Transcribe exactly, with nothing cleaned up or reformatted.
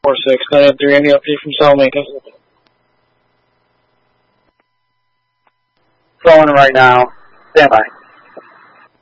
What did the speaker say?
four six, nine eight three, any update from Salamanca? Flowing right now. Stand by.